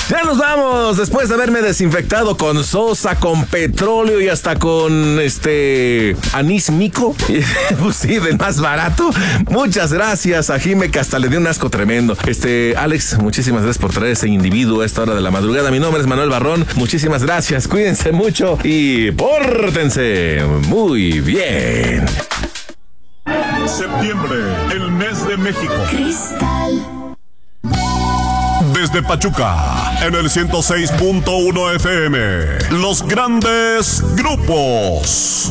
Ya nos vamos, después de haberme desinfectado con sosa, con petróleo y hasta con anís mico. Pues sí, del más barato. Muchas gracias a Jime, que hasta le dio un asco tremendo. Alex, muchísimas gracias por traer ese individuo a esta hora de la madrugada. Mi nombre es Manuel Barrón. Muchísimas gracias. Cuídense mucho y pórtense muy bien. Septiembre, el mes de México. Cristal. Desde Pachuca, en el 106.1 FM, los grandes grupos.